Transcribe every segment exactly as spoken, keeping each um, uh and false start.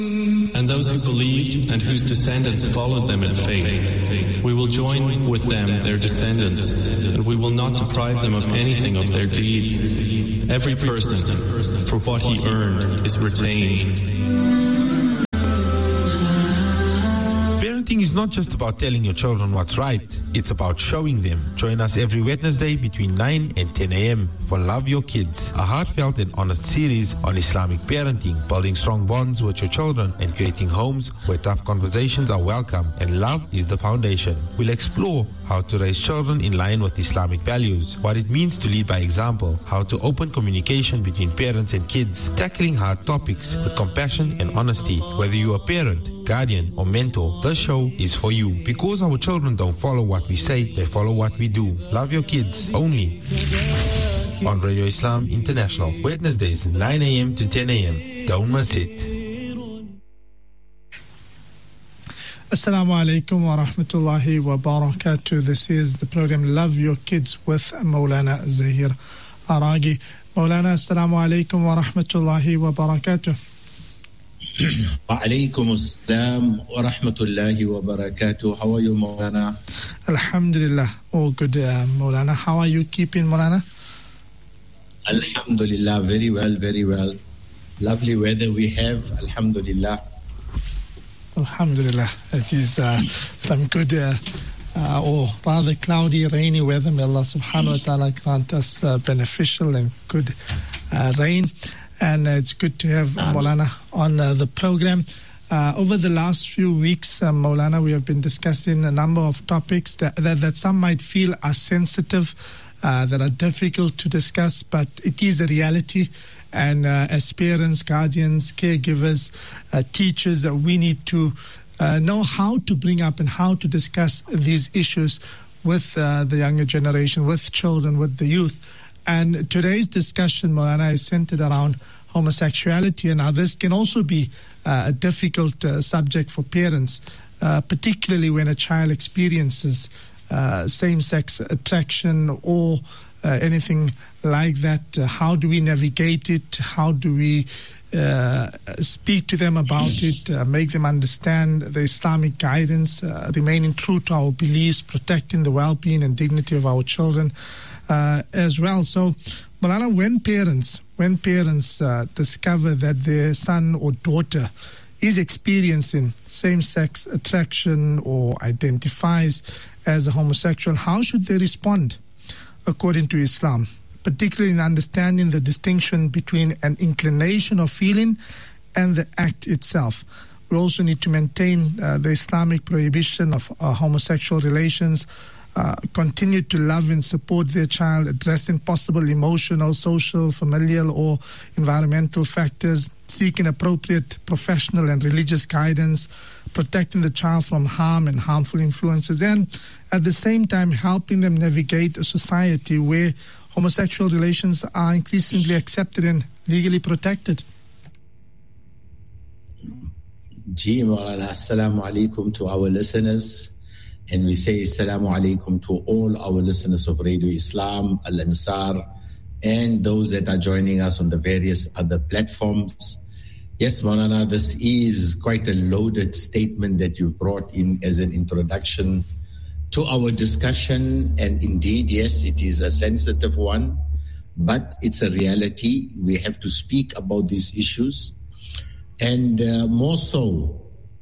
and those who believed and whose descendants followed them in faith. We will join with them their descendants, and we will not deprive them of anything of their deeds. Every person, for what he earned, is retained. Parenting is not just about telling your children what's right, it's about showing them. Join us every Wednesday between nine and ten a.m. for Love Your Kids, a heartfelt and honest series on Islamic parenting, building strong bonds with your children and creating homes where tough conversations are welcome and love is the foundation. We'll explore how to raise children in line with Islamic values, what it means to lead by example, how to open communication between parents and kids, tackling hard topics with compassion and honesty. Whether you're a parent, guardian or mentor, this show is for you, because our children don't follow what we say, they follow what we do. Love Your Kids, only on Radio Islam International, Wednesdays nine a.m. to ten a.m. Don't miss it. Assalamu alaikum wa rahmatullahi wa barakatuh. This is the program Love Your Kids with Maulana Zahir Aragi. Maulana, assalamu alaikum wa rahmatullahi wa barakatuh. Wa alaikum assalam wa rahmatullahi wa barakatuh. How are you, Maulana? Alhamdulillah. Oh, good, uh, Maulana. How are you keeping, Maulana? Alhamdulillah. Very well, very well. Lovely weather we have. Alhamdulillah. Alhamdulillah. It is uh, some good, uh, uh, or rather cloudy, rainy weather. May Allah subhanahu wa ta'ala grant us uh, beneficial and good uh, rain. And uh, it's good to have uh, Maulana on uh, the program. Uh, over the last few weeks, uh, Maulana, we have been discussing a number of topics that, that, that some might feel are sensitive, uh, that are difficult to discuss, but it is a reality. And uh, as parents, guardians, caregivers, uh, teachers, uh, we need to uh, know how to bring up and how to discuss these issues with uh, the younger generation, with children, with the youth. And today's discussion, Maulana, is centered around homosexuality and how this can also be uh, a difficult uh, subject for parents, uh, particularly when a child experiences uh, same-sex attraction or uh, anything like that. Uh, how do we navigate it? How do we uh, speak to them about it, uh, make them understand the Islamic guidance, uh, remaining true to our beliefs, protecting the well-being and dignity of our children uh, as well? So, Maulana, when parents, when parents uh, discover that their son or daughter is experiencing same-sex attraction or identifies as a homosexual, how should they respond according to Islam, particularly in understanding the distinction between an inclination or feeling and the act itself? We also need to maintain uh, the Islamic prohibition of uh, homosexual relations, uh, continue to love and support their child, addressing possible emotional, social, familial or environmental factors, seeking appropriate professional and religious guidance, protecting the child from harm and harmful influences, and at the same time helping them navigate a society where homosexual relations are increasingly accepted and legally protected. Ji Maulana, assalamu alaikum to our listeners. And we say assalamu alaikum to all our listeners of Radio Islam, Al-Ansar, and those that are joining us on the various other platforms. Yes, Maulana, this is quite a loaded statement that you brought in as an introduction to our discussion. And indeed, yes, it is a sensitive one, but it's a reality. We have to speak about these issues. And uh, more so,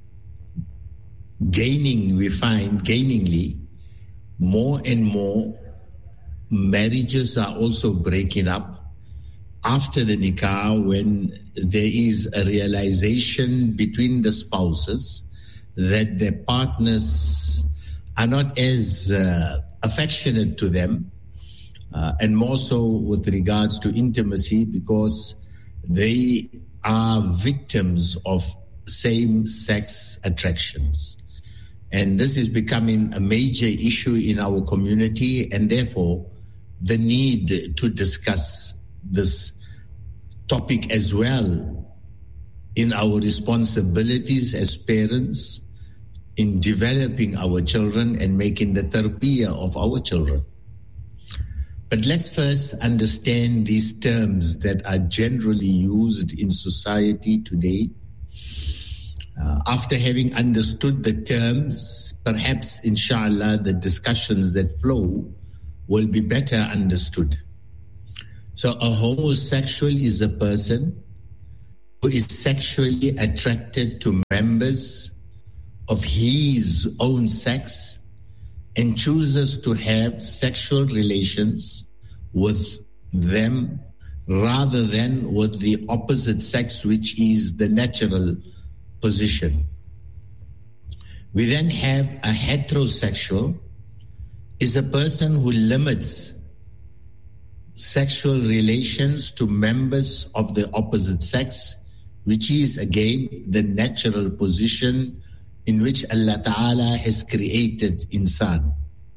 gaining, we find, gainingly, more and more marriages are also breaking up after the nikah, when there is a realization between the spouses that their partners are not as uh, affectionate to them, uh, and more so with regards to intimacy, because they are victims of same-sex attractions. And this is becoming a major issue in our community, and therefore the need to discuss this topic as well in our responsibilities as parents in developing our children and making the tarbiyah of our children. But let's first understand these terms that are generally used in society today. Uh, after having understood the terms, perhaps, inshallah, the discussions that flow will be better understood. So a homosexual is a person who is sexually attracted to members of his own sex and chooses to have sexual relations with them rather than with the opposite sex, which is the natural position. We then have a heterosexual, is a person who limits sexual relations to members of the opposite sex, which is again the natural position in which Allah Ta'ala has created insan.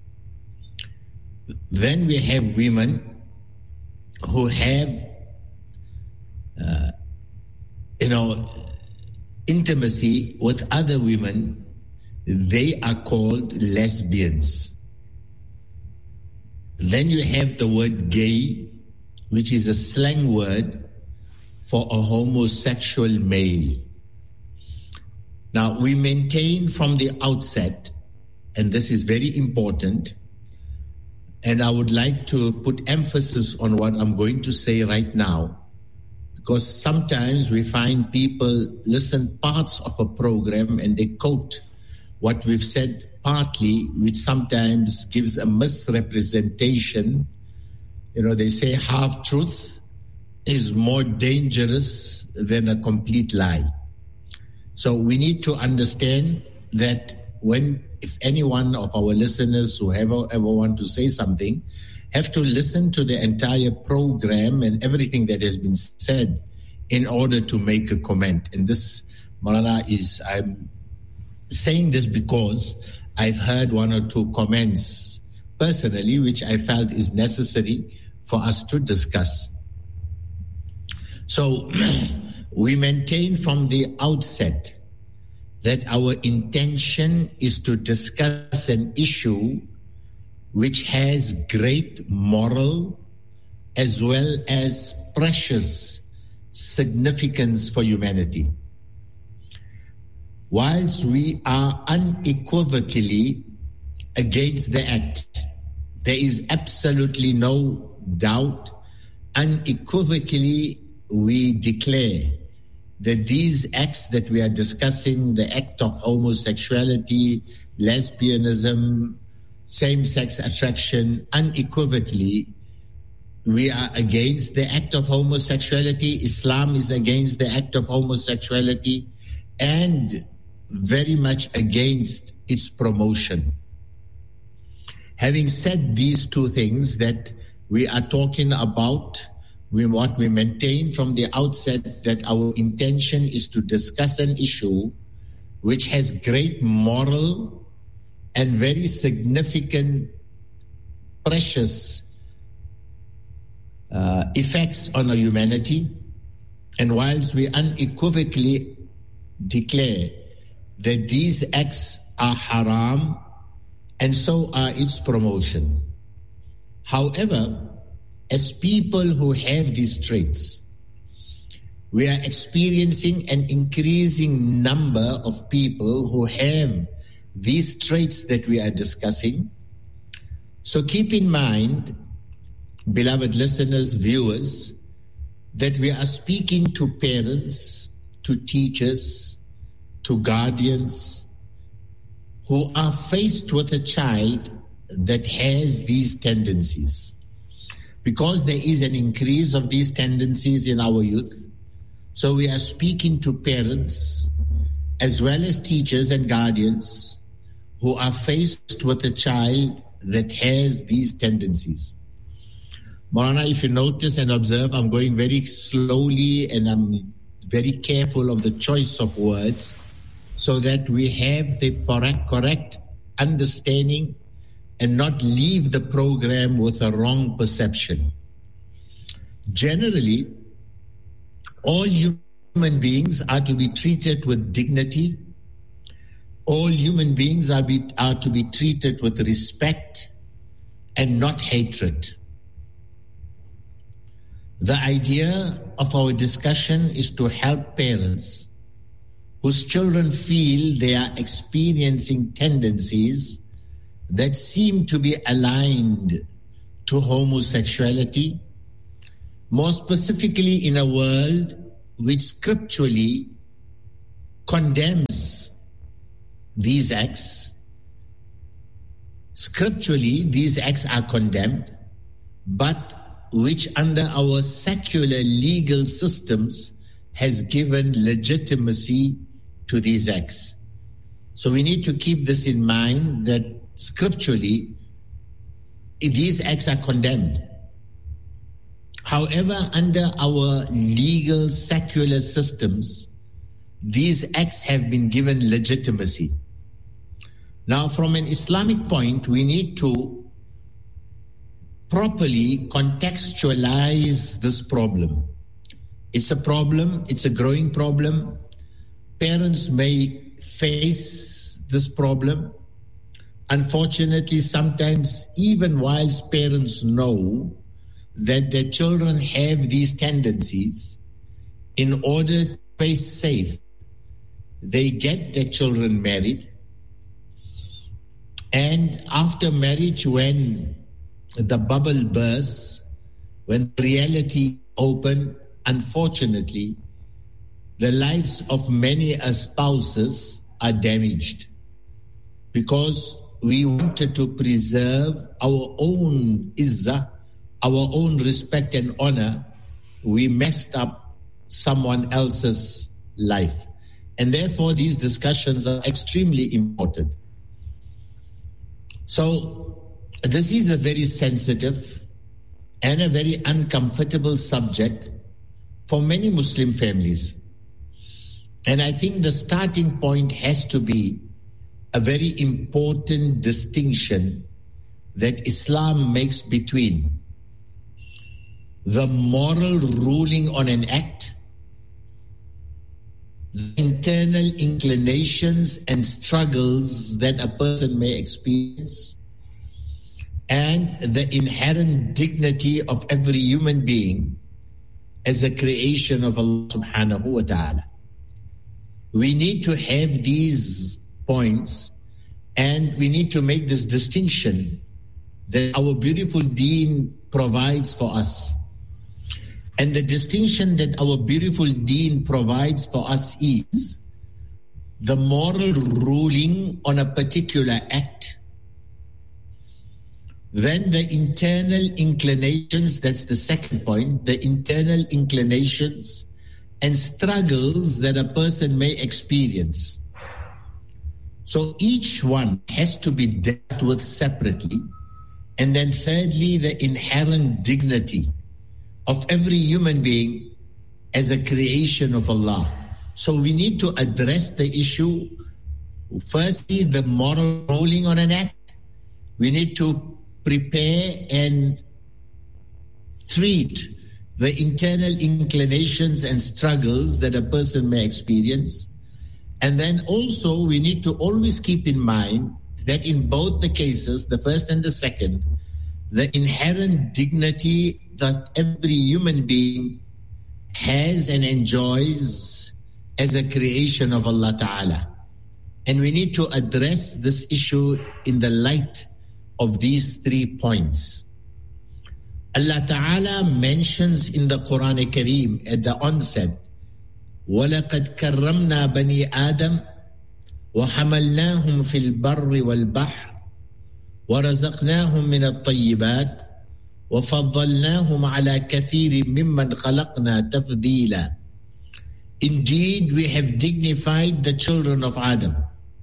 Then we have women who have, uh, you know, intimacy with other women. They are called lesbians. Then you have the word gay, which is a slang word for a homosexual male. Now, we maintain from the outset, and this is very important, and I would like to put emphasis on what I'm going to say right now, because sometimes we find people listen parts of a program and they quote what we've said partly, which sometimes gives a misrepresentation. You know, they say half truth is more dangerous than a complete lie. So we need to understand that when, if any one of our listeners who ever, ever want to say something, have to listen to the entire program and everything that has been said in order to make a comment. And this, Maulana, is, I'm saying this because I've heard one or two comments personally, which I felt is necessary for us to discuss. So we maintain from the outset that our intention is to discuss an issue which has great moral as well as precious significance for humanity. Whilst we are unequivocally against the act, there is absolutely no doubt, unequivocally we declare that these acts that we are discussing, the act of homosexuality, lesbianism, same-sex attraction, unequivocally, we are against the act of homosexuality. Islam is against the act of homosexuality and very much against its promotion. Having said these two things, that we are talking about, we, what we maintain from the outset, that our intention is to discuss an issue which has great moral and very significant, precious uh, effects on our humanity. And whilst we unequivocally declare that these acts are haram, and so are its promotion. However, as people who have these traits, we are experiencing an increasing number of people who have these traits that we are discussing. So keep in mind, beloved listeners, viewers, that we are speaking to parents, to teachers, to guardians who are faced with a child that has these tendencies. Because there is an increase of these tendencies in our youth, so we are speaking to parents as well as teachers and guardians who are faced with a child that has these tendencies. Maulana, if you notice and observe, I'm going very slowly and I'm very careful of the choice of words so that we have the correct understanding and not leave the program with a wrong perception. Generally, all human beings are to be treated with dignity. All human beings are, be, are to be treated with respect and not hatred. The idea of our discussion is to help parents whose children feel they are experiencing tendencies that seem to be aligned to homosexuality, more specifically in a world which scripturally condemns these acts. Scripturally, these acts are condemned, but which under our secular legal systems has given legitimacy to these acts. So we need to keep this in mind, that scripturally, these acts are condemned. However, under our legal secular systems, these acts have been given legitimacy. Now, from an Islamic point, we need to properly contextualize this problem. It's a problem, it's a growing problem. Parents may face this problem. Unfortunately, sometimes even whilst parents know that their children have these tendencies, in order to stay safe, they get their children married. And after marriage, when the bubble bursts, when reality opens, unfortunately, the lives of many spouses are damaged because we wanted to preserve our own izzah, our own respect and honor. We messed up someone else's life. And therefore, these discussions are extremely important. So, this is a very sensitive and a very uncomfortable subject for many Muslim families. And I think the starting point has to be a very important distinction that Islam makes between the moral ruling on an act, the internal inclinations and struggles that a person may experience, and the inherent dignity of every human being as a creation of Allah subhanahu wa ta'ala. We need to have these points, and we need to make this distinction that our beautiful deen provides for us. And the distinction that our beautiful deen provides for us is the moral ruling on a particular act, then the internal inclinations, that's the second point, the internal inclinations and struggles that a person may experience. So each one has to be dealt with separately. And then thirdly, the inherent dignity of every human being as a creation of Allah. So we need to address the issue. Firstly, the moral ruling on an act. We need to prepare and treat the internal inclinations and struggles that a person may experience. And then also we need to always keep in mind that in both the cases, the first and the second, the inherent dignity that every human being has and enjoys as a creation of Allah Ta'ala. And we need to address this issue in the light of these three points. Allah Ta'ala mentions in the Quran Kareem at the onset, وَلَقَدْ كَرَّمْنَا بَنِي آدَمَ وَحَمَلْنَاهُمْ فِي الْبَرِّ وَالْبَحْرِ وَرَزَقْنَاهُم مِّنَ الطَّيِّبَاتِ وَفَضَّلْنَاهُمْ عَلَى كَثِيرٍ مِّمَّنْ خَلَقْنَا تَفْضِيلًا. Indeed, we have dignified the children of Adam.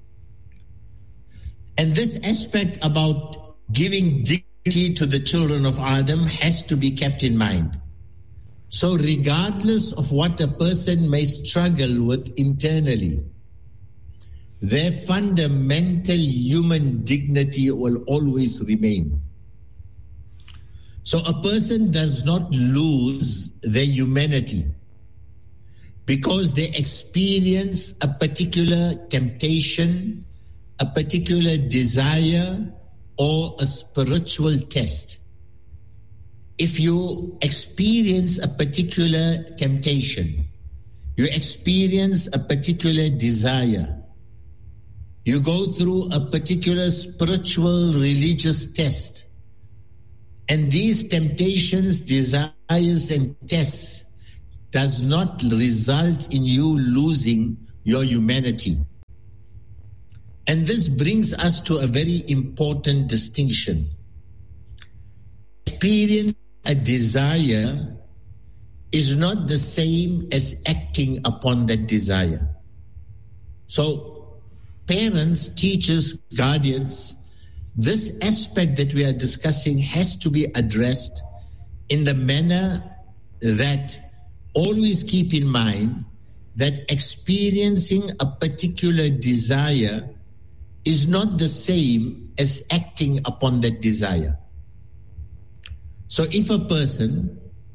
And this aspect about giving dignity to the children of Adam has to be kept in mind. So regardless of what a person may struggle with internally, their fundamental human dignity will always remain. So a person does not lose their humanity because they experience a particular temptation, a particular desire, or a spiritual test. If you experience a particular temptation, You experience a particular desire. You go through a particular spiritual, religious test. And these temptations, desires, and tests does not result in you losing your humanity. And this brings us to a very important distinction. Experience a desire is not the same as acting upon that desire. So, parents, teachers, guardians, this aspect that we are discussing has to be addressed in the manner that always keep in mind that experiencing a particular desire is not the same as acting upon that desire. So if a person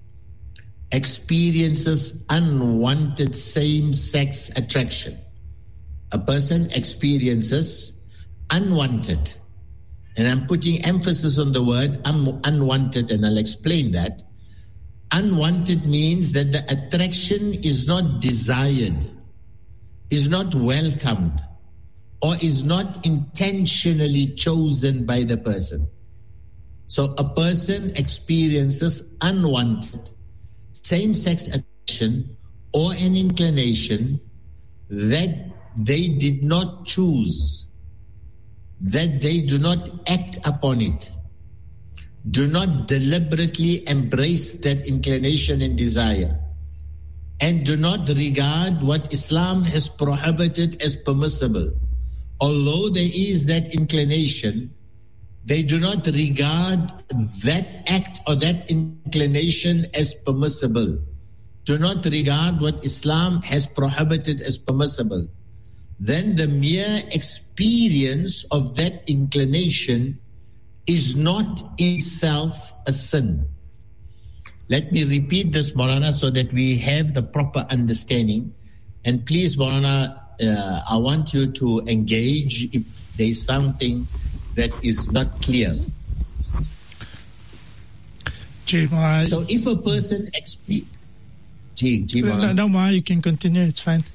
experiences unwanted same-sex attraction, a person experiences unwanted, and I'm putting emphasis on the word un- unwanted, and I'll explain that. Unwanted means that the attraction is not desired, is not welcomed, or is not intentionally chosen by the person. So a person experiences unwanted same-sex attraction or an inclination that they did not choose, that they do not act upon it, do not deliberately embrace that inclination and desire, and do not regard what Islam has prohibited as permissible. Although there is that inclination, they do not regard that act or that inclination as permissible, do not regard what Islam has prohibited as permissible. Then the mere experience of that inclination is not itself a sin. Let me repeat this, Maulana, so that we have the proper understanding. And please, Maulana, uh, I want you to engage if there is something that is not clear. Jima, so if a person experiences... No, no, Ma, you can continue, it's fine.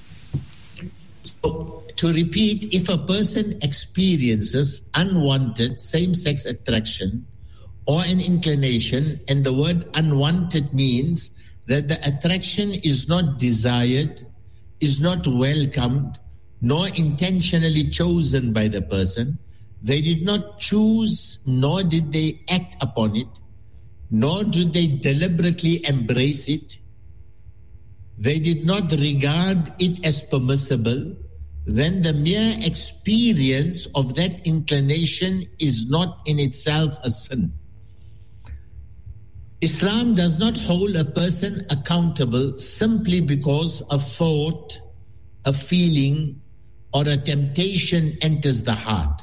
So, to repeat, if a person experiences unwanted same-sex attraction or an inclination, and the word unwanted means that the attraction is not desired, is not welcomed, nor intentionally chosen by the person, they did not choose, nor did they act upon it, nor did they deliberately embrace it, they did not regard it as permissible, then the mere experience of that inclination is not in itself a sin. Islam does not hold a person accountable simply because a thought, a feeling, or a temptation enters the heart.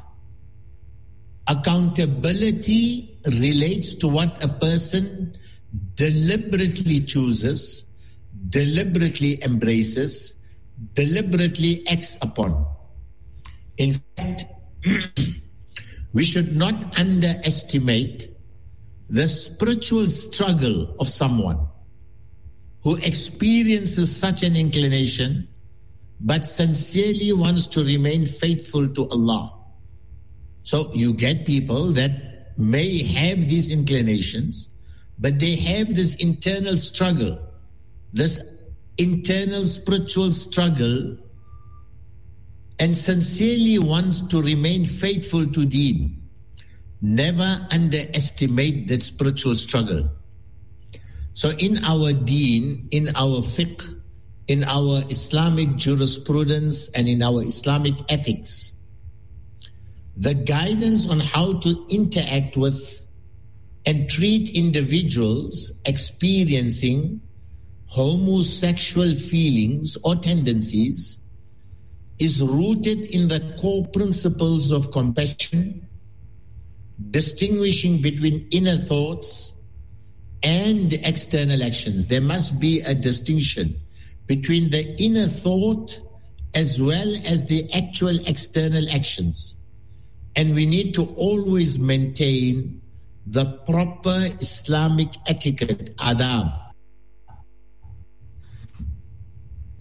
Accountability relates to what a person deliberately chooses, deliberately embraces, deliberately acts upon. In fact, we should not underestimate the spiritual struggle of someone who experiences such an inclination but sincerely wants to remain faithful to Allah. So you get people that may have these inclinations, but they have this internal struggle, this internal spiritual struggle, and sincerely wants to remain faithful to Deen. Never underestimate that spiritual struggle. So in our Deen, in our fiqh, in our Islamic jurisprudence, and in our Islamic ethics, the guidance on how to interact with and treat individuals experiencing homosexual feelings or tendencies is rooted in the core principles of compassion, distinguishing between inner thoughts and external actions. There must be a distinction between the inner thought as well as the actual external actions. And we need to always maintain the proper Islamic etiquette, adab.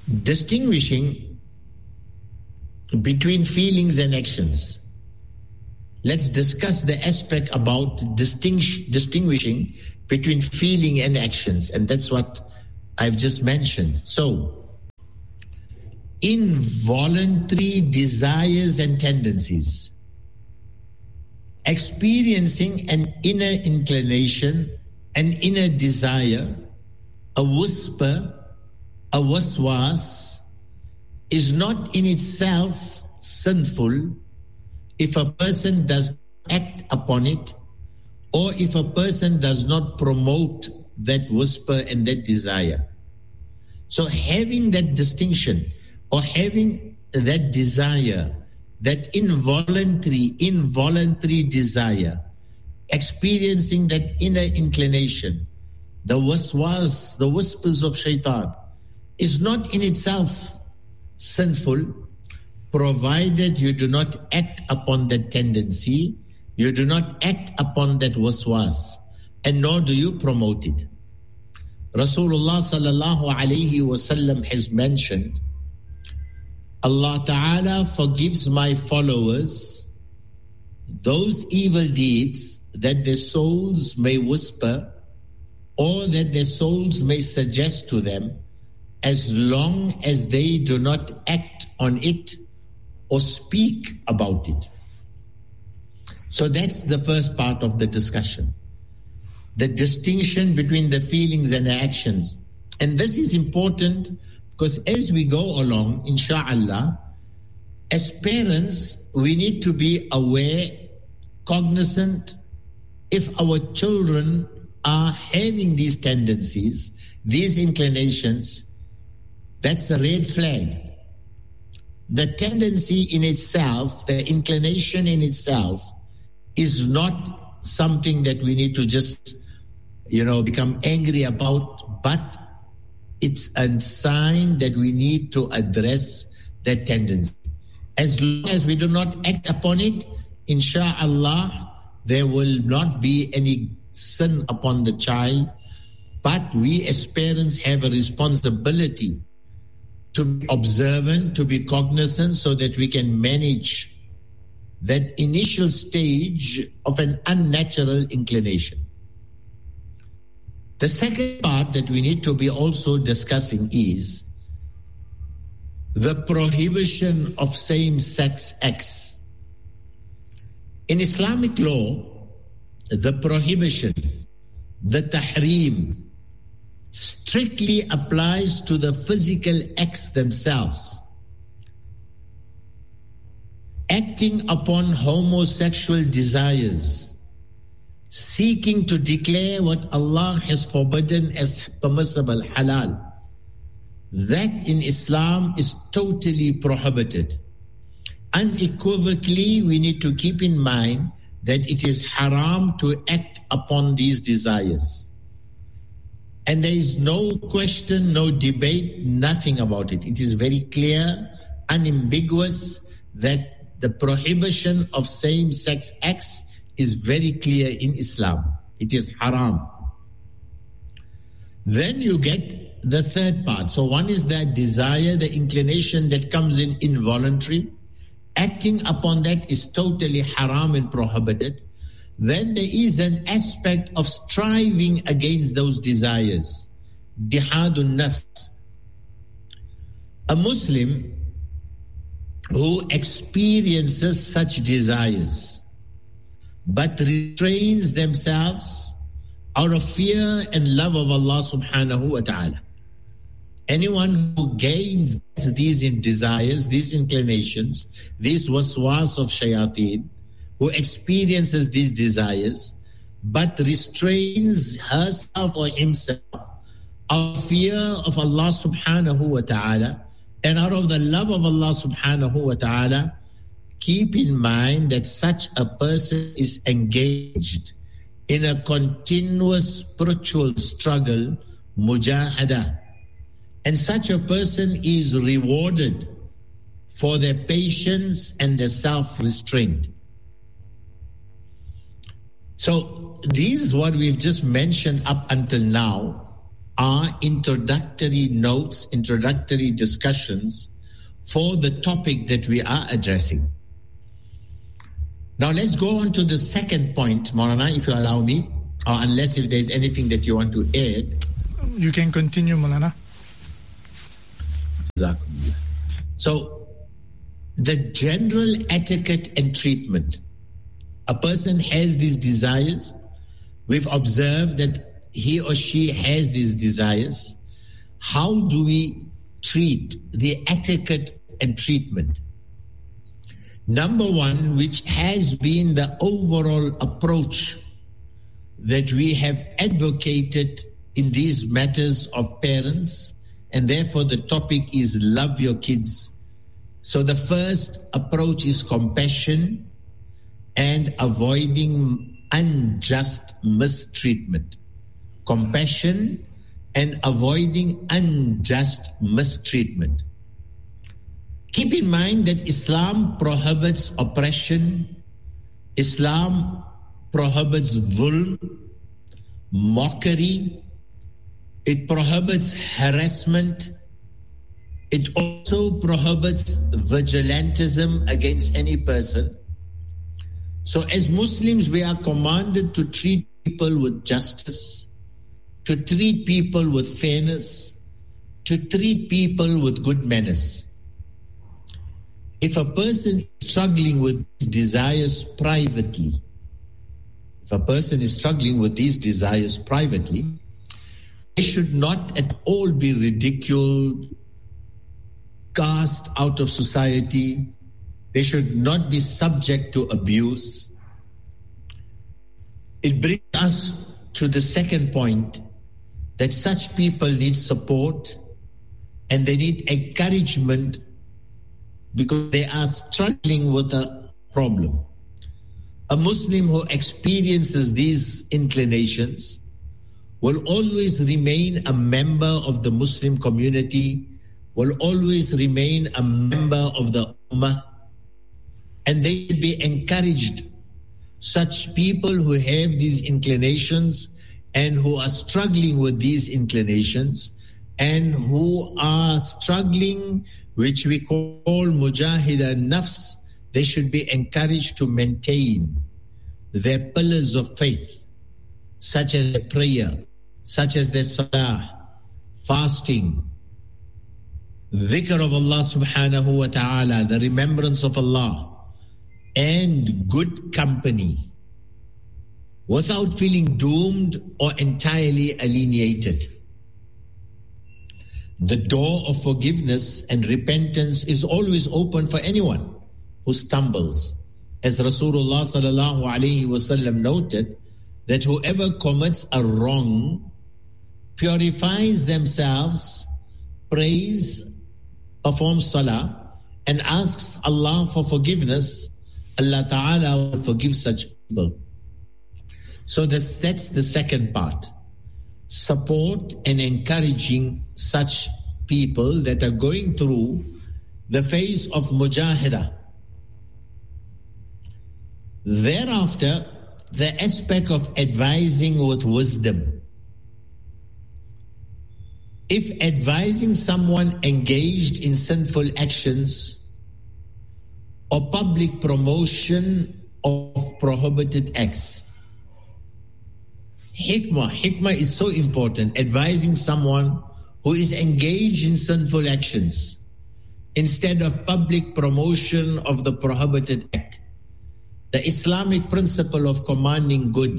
distinguishing between feelings and actions. Let's discuss the aspect about distinguish, distinguishing between feeling and actions, and that's what I've just mentioned. So, involuntary desires and tendencies, experiencing an inner inclination, an inner desire, a whisper, a waswas, is not in itself sinful if a person does not act upon it, or if a person does not promote that whisper and that desire. So having that distinction, or having that desire, that involuntary, involuntary desire, experiencing that inner inclination, the waswas, the whispers of shaitan, is not in itself sinful, provided you do not act upon that tendency, you do not act upon that waswas, and nor do you promote it. Rasulullah sallallahu alayhi wasallam has mentioned, Allah Ta'ala forgives my followers those evil deeds that their souls may whisper or that their souls may suggest to them, as long as they do not act on it or speak about it. So that's the first part of the discussion. The distinction between the feelings and the actions. And this is important because as we go along, insha'Allah, as parents, we need to be aware, cognizant, if our children are having these tendencies, these inclinations, that's a red flag. The tendency in itself, the inclination in itself, is not something that we need to just, you know, become angry about, but it's a sign that we need to address that tendency. As long as we do not act upon it, insha'Allah, there will not be any sin upon the child, but we as parents have a responsibility to be observant, to be cognizant, so that we can manage that initial stage of an unnatural inclination. The second part that we need to be also discussing is the prohibition of same-sex acts. In Islamic law, the prohibition, the tahreem, strictly applies to the physical acts themselves. Acting upon homosexual desires, seeking to declare what Allah has forbidden as permissible, halal, that in Islam is totally prohibited. Unequivocally, we need to keep in mind that it is haram to act upon these desires. And there is no question, no debate, nothing about it. It is very clear, unambiguous, that the prohibition of same-sex acts is very clear in Islam. It is haram. Then you get the third part. So one is that desire, the inclination that comes in involuntary. Acting upon that is totally haram and prohibited. Then there is an aspect of striving against those desires. Jihadun nafs. A Muslim who experiences such desires but restrains themselves out of fear and love of Allah subhanahu wa ta'ala. Anyone who gains these desires, these inclinations, these waswas of shayateen, who experiences these desires, but restrains herself or himself out of fear of Allah subhanahu wa ta'ala and out of the love of Allah subhanahu wa ta'ala, keep in mind that such a person is engaged in a continuous spiritual struggle, mujahada. And such a person is rewarded for their patience and their self-restraint. So this is what we've just mentioned up until now. are introductory notes, introductory discussions for the topic that we are addressing. Now let's go on to the second point, Maulana, if you allow me, or unless if there's anything that you want to add. You can continue, Maulana. So, the general etiquette and treatment. A person has these desires. We've observed that he or she has these desires. How do we treat the etiquette and treatment? Number one, which has been the overall approach that we have advocated in these matters of parents, and therefore the topic is love your kids. So the first approach is compassion and avoiding unjust mistreatment. Compassion and avoiding unjust mistreatment. Keep in mind that Islam prohibits oppression, Islam prohibits dhulm, mockery, it prohibits harassment, it also prohibits vigilantism against any person. So as Muslims, we are commanded to treat people with justice, to treat people with fairness, to treat people with good manners. If a person is struggling with these desires privately, if a person is struggling with these desires privately, they should not at all be ridiculed, cast out of society. They should not be subject to abuse. It brings us to the second point, that such people need support and they need encouragement because they are struggling with a problem. A Muslim who experiences these inclinations will always remain a member of the Muslim community, will always remain a member of the Ummah, and they should be encouraged. Such people who have these inclinations and who are struggling with these inclinations and who are struggling, which we call mujahid al-nafs, they should be encouraged to maintain their pillars of faith, such as their prayer, such as their salah, fasting, dhikr of Allah subhanahu wa ta'ala, the remembrance of Allah, and good company, without feeling doomed or entirely alienated. The door of forgiveness and repentance is always open for anyone who stumbles. As Rasulullah sallallahu alayhi wasallam noted, that whoever commits a wrong, purifies themselves, prays, performs salah, and asks Allah for forgiveness, Allah Ta'ala will forgive such people. So this, that's the second part. Support and encouraging such people that are going through the phase of mujahidah. Thereafter, the aspect of advising with wisdom. If advising someone engaged in sinful actions or public promotion of prohibited acts, Hikmah, hikmah is so important. Advising someone who is engaged in sinful actions instead of public promotion of the prohibited act. The Islamic principle of commanding good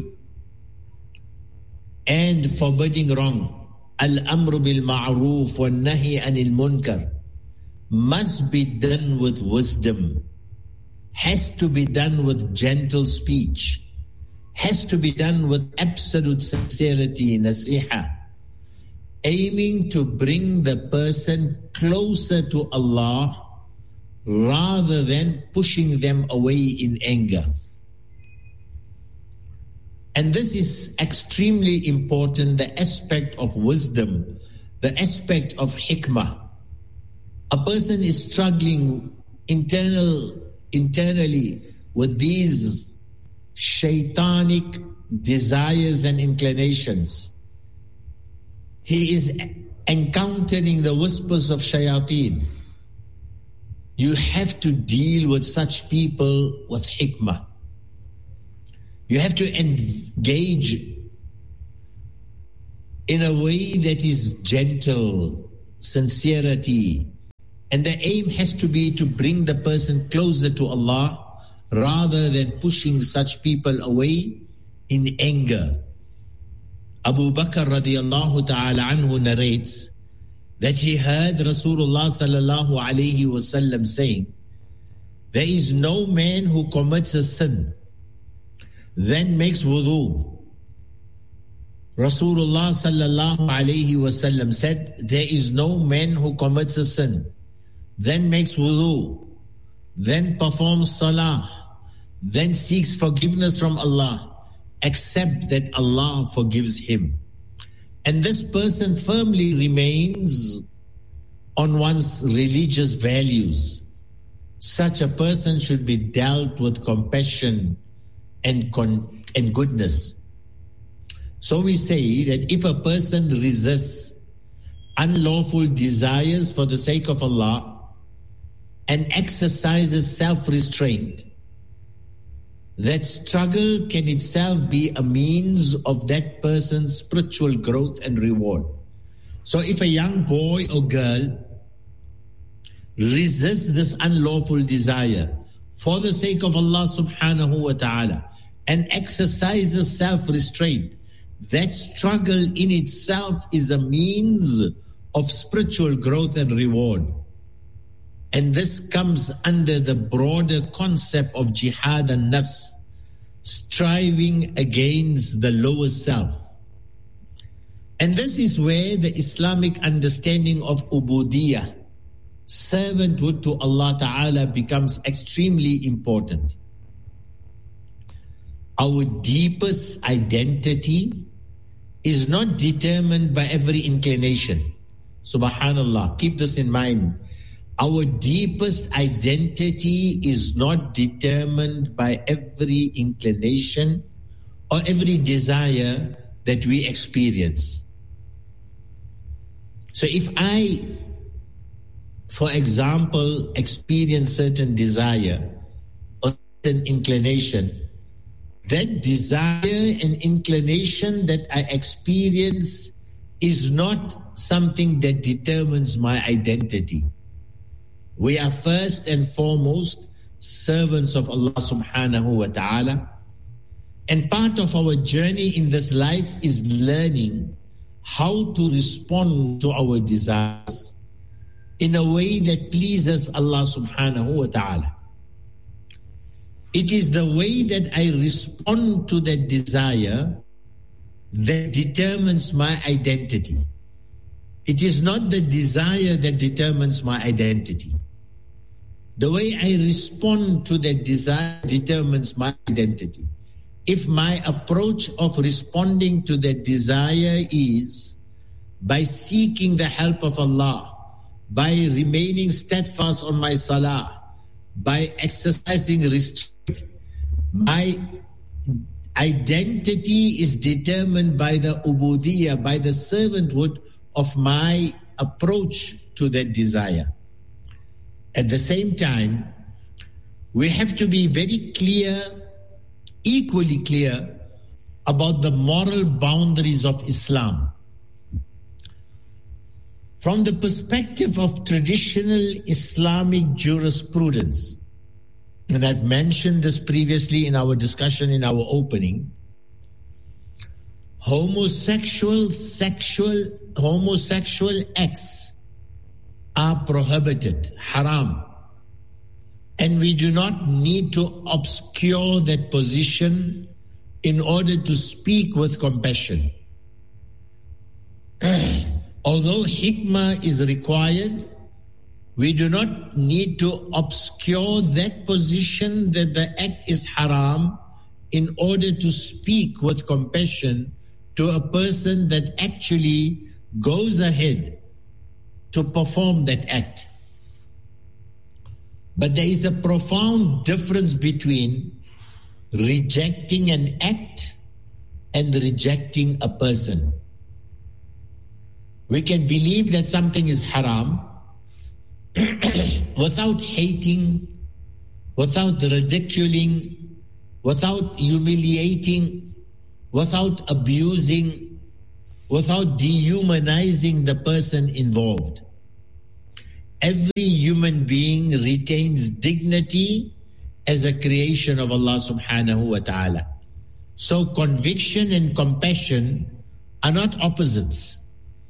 and forbidding wrong, al-amru bil ma'roof wa nahi anil munkar, must be done with wisdom, has to be done with gentle speech, has to be done with absolute sincerity, nasiha, aiming to bring the person closer to Allah rather than pushing them away in anger. And this is extremely important, the aspect of wisdom, the aspect of hikmah. A person is struggling internal, internally with these shaitanic desires and inclinations. he is encountering the whispers of shayateen. You have to deal with such people with hikmah. You have to engage in a way that is gentle, sincerity. And the aim has to be to bring the person closer to Allah rather than pushing such people away in anger. Abu Bakr radiallahu ta'ala anhu narrates that he heard Rasulullah sallallahu alayhi wasallam saying, there is no man who commits a sin, then makes wudu. Rasulullah sallallahu alayhi wasallam said, there is no man who commits a sin, then makes wudu, then performs salah, then seeks forgiveness from Allah, except that Allah forgives him. And this person firmly remains on one's religious values. Such a person should be dealt with compassion and, con- and goodness. So we say that if a person resists unlawful desires for the sake of Allah and exercises self-restraint, that struggle can itself be a means of that person's spiritual growth and reward. So if a young boy or girl resists this unlawful desire for the sake of Allah subhanahu wa ta'ala and exercises self-restraint, that struggle in itself is a means of spiritual growth and reward. And this comes under the broader concept of jihad and nafs, striving against the lower self. And this is where the Islamic understanding of ubudiyah, servanthood to Allah Ta'ala, becomes extremely important. Our deepest identity is not determined by every inclination. Subhanallah, keep this in mind. Our deepest identity is not determined by every inclination or every desire that we experience. So if I, for example, experience certain desire or certain inclination, that desire and inclination that I experience is not something that determines my identity. We are first and foremost servants of Allah subhanahu wa ta'ala. And part of our journey in this life is learning how to respond to our desires in a way that pleases Allah subhanahu wa ta'ala. It is the way that I respond to that desire that determines my identity. It is not the desire that determines my identity. The way I respond to that desire determines my identity. If my approach of responding to that desire is by seeking the help of Allah, by remaining steadfast on my salah, by exercising restraint, my identity is determined by the ubudiyah, by the servanthood of my approach to that desire. At the same time, we have to be very clear, equally clear, about the moral boundaries of Islam. From the perspective of traditional Islamic jurisprudence, and I've mentioned this previously in our discussion in our opening, homosexual sexual homosexual acts are prohibited, haram. And we do not need to obscure that position in order to speak with compassion. Although hikmah is required, we do not need to obscure that position that the act is haram in order to speak with compassion to a person that actually goes ahead to perform that act. But there is a profound difference between rejecting an act and rejecting a person. We can believe that something is haram without hating, without ridiculing, without humiliating, without abusing, without dehumanizing the person involved. Every human being retains dignity as a creation of Allah subhanahu wa ta'ala. So conviction and compassion are not opposites.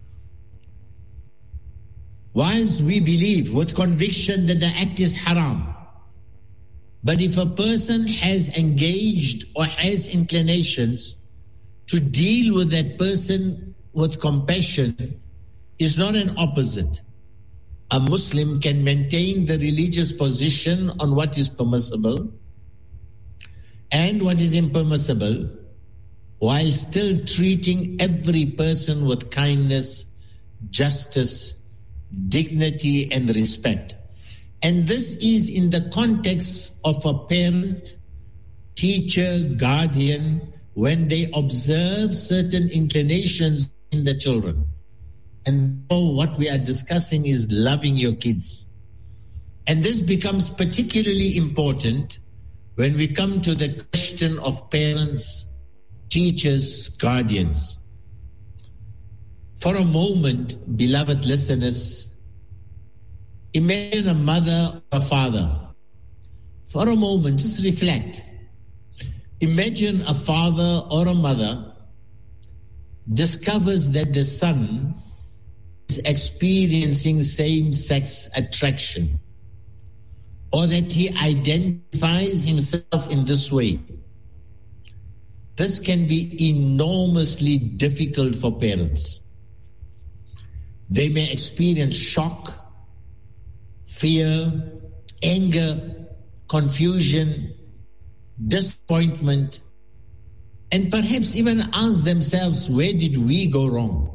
Whilst we believe with conviction that the act is haram, but if a person has engaged or has inclinations to deal with that person with compassion, is not an opposite. A Muslim can maintain the religious position on what is permissible and what is impermissible, while still treating every person with kindness, justice, dignity, and respect. And this is in the context of a parent, teacher, guardian, when they observe certain inclinations in the children. And so what we are discussing is loving your kids. And this becomes particularly important when we come to the question of parents, teachers, guardians. For a moment, beloved listeners, imagine a mother or a father. For a moment, just reflect. Imagine a father or a mother discovers that the son is experiencing same-sex attraction, or that he identifies himself in this way. This can be enormously difficult for parents. They may experience shock, fear, anger, confusion, disappointment, and perhaps even ask themselves, where did we go wrong?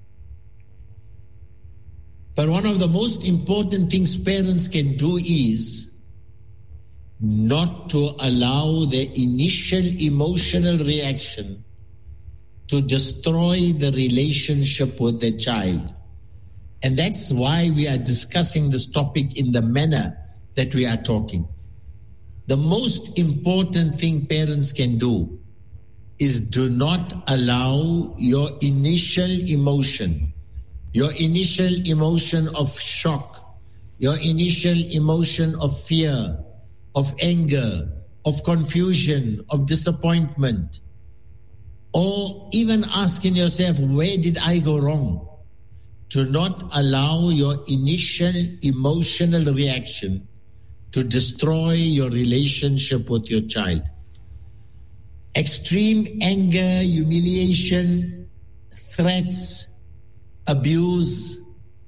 But one of the most important things parents can do is not to allow their initial emotional reaction to destroy the relationship with the child. And that's why we are discussing this topic in the manner that we are talking. The most important thing parents can do is do not allow your initial emotion, your initial emotion of shock, your initial emotion of fear, of anger, of confusion, of disappointment, or even asking yourself, where did I go wrong? To not allow your initial emotional reaction to destroy your relationship with your child. Extreme anger, humiliation, threats, abuse,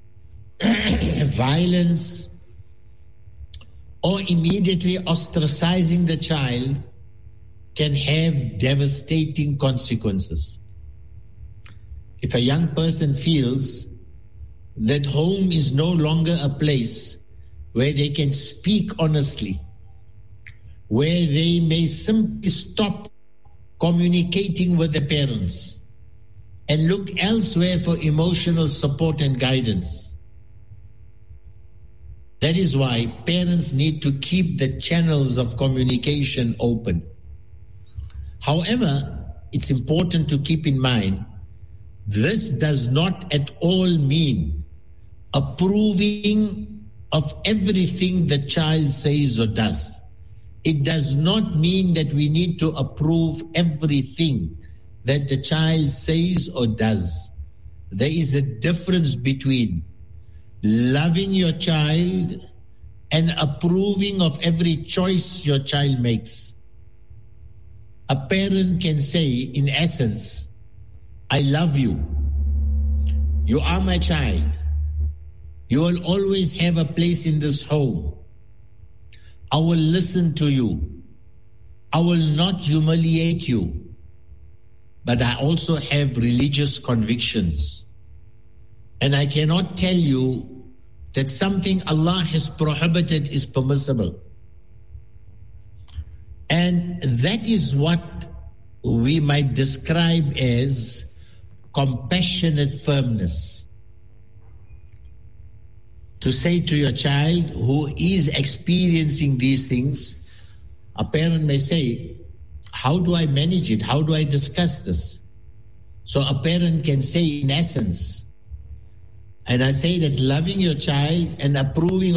violence, or immediately ostracizing the child can have devastating consequences. If a young person feels that home is no longer a place where they can speak honestly, where they may simply stop communicating with the parents and look elsewhere for emotional support and guidance. That is why parents need to keep the channels of communication open. However, it's important to keep in mind, this does not at all mean approving of everything the child says or does. It does not mean that we need to approve everything that the child says or does. There is a difference between loving your child and approving of every choice your child makes. A parent can say, in essence, I love you. You are my child. You will always have a place in this home. I will listen to you. I will not humiliate you. But I also have religious convictions. And I cannot tell you that something Allah has prohibited is permissible. And that is what we might describe as compassionate firmness. to say to your child who is experiencing these things, a parent may say, how do I manage it? How do I discuss this? So a parent can say in essence, and I say that loving your child and approving